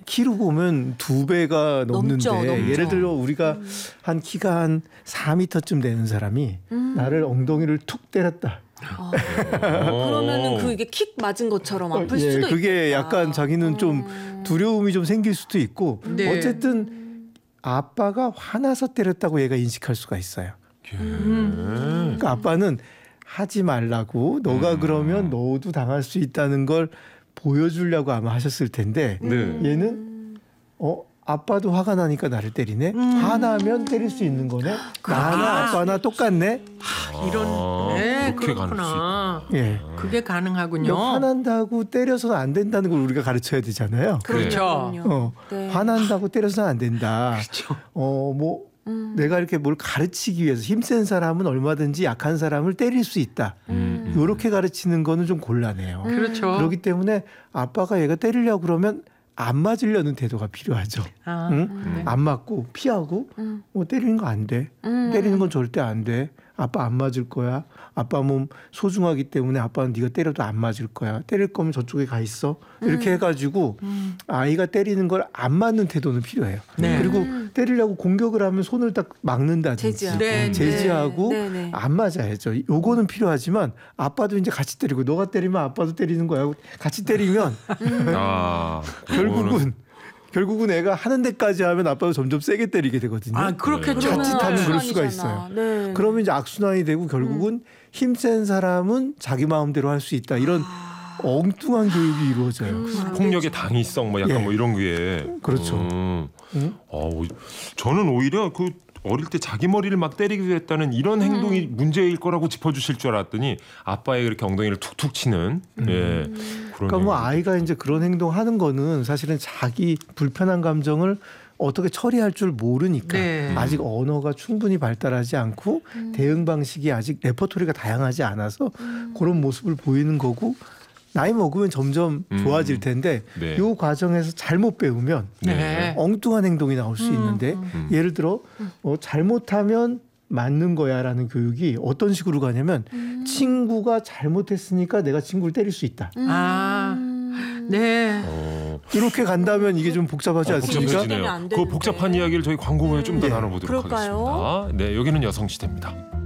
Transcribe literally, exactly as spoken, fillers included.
키로 보면 두 배가 넘는데 넘죠, 넘죠. 예를 들어 우리가 음. 한 키가 한 사 미터쯤 되는 사람이 음. 나를 엉덩이를 툭 때렸다. 아. 그러면은 그게 킥 맞은 것처럼 아플 예, 수도 있겠다. 그게 약간 자기는 음. 좀 두려움이 좀 생길 수도 있고 네. 어쨌든 아빠가 화나서 때렸다고 얘가 인식할 수가 있어요. 음. 그러니까 아빠는 하지 말라고 너가 음. 그러면 너도 당할 수 있다는 걸 보여주려고 아마 하셨을 텐데 네. 얘는 어 아빠도 화가 나니까 나를 때리네. 음. 화나면 때릴 수 있는 거네. 나나 아빠나 똑같네. 아, 이런 네, 그렇구나. 예, 그게 가능하군요. 화난다고 때려서는 안 된다는 걸 우리가 가르쳐야 되잖아요. 그렇죠. 어, 네. 화난다고 때려서는 안 된다. 그렇죠. 어, 뭐 음. 내가 이렇게 뭘 가르치기 위해서 힘센 사람은 얼마든지 약한 사람을 때릴 수 있다. 음. 이렇게 가르치는 거는 좀 곤란해요. 음. 그렇죠. 그렇기 때문에 아빠가 얘가 때리려고 그러면 안 맞으려는 태도가 필요하죠. 아, 응? 네. 안 맞고 피하고 음. 뭐 때리는 거 안 돼. 음. 때리는 건 절대 안 돼. 아빠 안 맞을 거야. 아빠 몸 소중하기 때문에 아빠는 네가 때려도 안 맞을 거야. 때릴 거면 저쪽에 가 있어. 이렇게 음. 해가지고 음. 아이가 때리는 걸 안 맞는 태도는 필요해요. 네. 그리고 음. 때리려고 공격을 하면 손을 딱 막는다든지 제지하고, 네, 제지하고 네, 네. 안 맞아야죠. 요거는 필요하지만 아빠도 이제 같이 때리고 너가 때리면 아빠도 때리는 거야. 같이 때리면 음. 아, 결국은 결국은 애가 하는 데까지 하면 아빠가 점점 세게 때리게 되거든요. 아, 그렇겠죠. 자칫하면 그럴 수가 악순환이잖아. 있어요. 네. 그러면 이제 악순환이 되고 결국은 음. 힘센 사람은 자기 마음대로 할 수 있다. 이런 아. 엉뚱한 교육이 이루어져요. 음. 폭력의 당위성 뭐 약간 예. 뭐 이런 게 그렇죠. 음. 음? 어, 저는 오히려 그 어릴 때 자기 머리를 막 때리기도 했다는 이런 음. 행동이 문제일 거라고 짚어주실 줄 알았더니 아빠의 그렇게 엉덩이를 툭툭 치는 음. 예, 그런 그러니까 뭐 아이가 이제 그런 행동하는 거는 사실은 자기 불편한 감정을 어떻게 처리할 줄 모르니까 네. 아직 언어가 충분히 발달하지 않고 음. 대응 방식이 아직 레퍼토리가 다양하지 않아서 음. 그런 모습을 보이는 거고 나이 먹으면 점점 음. 좋아질 텐데 네. 이 과정에서 잘못 배우면 네. 엉뚱한 행동이 나올 수 음. 있는데 음. 예를 들어 어, 잘못하면 맞는 거야라는 교육이 어떤 식으로 가냐면 음. 친구가 잘못했으니까 내가 친구를 때릴 수 있다. 음. 아, 네. 어, 이렇게 간다면 이게 좀 복잡하지 어, 않습니까? 복잡해지네요. 안 그 되는데. 복잡한 이야기를 저희 광고 후에 좀 더 네. 나눠보도록 그럴까요? 하겠습니다. 네, 여기는 여성시대입니다.